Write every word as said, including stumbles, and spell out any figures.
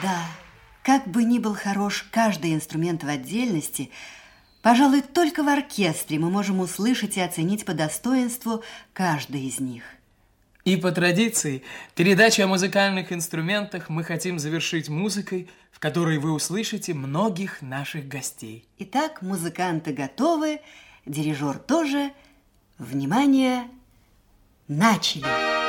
Да, как бы ни был хорош каждый инструмент в отдельности, пожалуй, только в оркестре мы можем услышать и оценить по достоинству каждый из них. И по традиции, передачу о музыкальных инструментах мы хотим завершить музыкой, в которой вы услышите многих наших гостей. Итак, музыканты готовы, дирижер тоже. Внимание, начали!